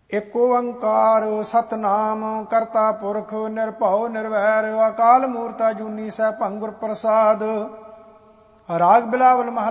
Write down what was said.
ਏਕ ਓੰਕਾਰ ਸਤਨਾਮ ਕਰਤਾ ਪੁਰਖ ਨਿਰਭਉ ਨਿਰਵੈਰ ਅਕਾਲ ਮੂਰਤਿ ਅਜੂਨੀ ਸੈਭੰ ਗੁਰ ਪ੍ਰਸਾਦ। ਰਾਗ ਬਿਲਾਵਲ ਮਹੱਲਾ